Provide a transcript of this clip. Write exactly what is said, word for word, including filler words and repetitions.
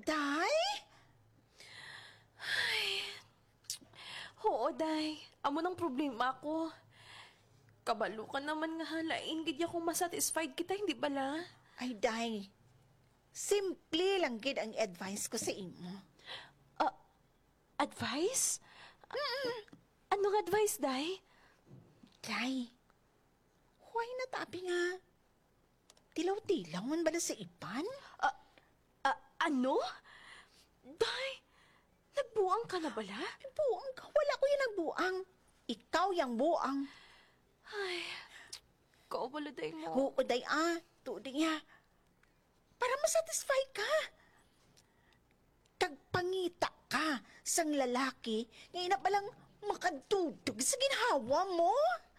Day? Oo, day. Amo ng problema ko. Kabalo ka naman nga halain, gid ako masatisfied kita, hindi bala? Ay, Day. Simple lang gid ang advice ko sa imo. Ah, advice? Mm. Anong advice, day? Day, huwag na tabi nga. Tilaw-tilaw man bala sa ipan? Ah, ah, ano? Day, nagbuang ka na bala? Buang ka. Wala ko yung nagbuang. Ikaw yung buang. Ay, ikaw bala, day mo. Oo, Day, ah. Tuloy nga. Para masatisfy ka. Tagpangita ka sang lalaki, ngayon na palang makadudog sa ginhawa mo.